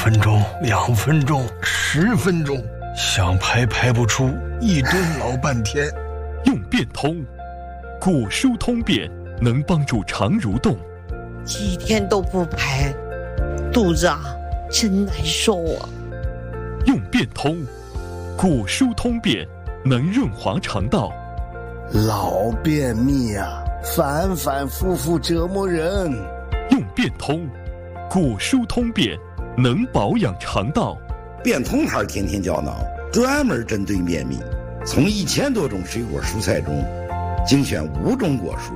分钟、2分钟、10分钟，想排排不出，一顿老半天。 用便通，果蔬通便能帮助肠蠕动。 几天都不排，肚子真难受啊。 用便通，果蔬通便能润滑肠道。 老便秘反反复复折磨人。 用便通，果蔬通便能保养肠道。 便通牌天天胶囊专门针对便秘，从1000多种水果蔬菜中精选5种果蔬，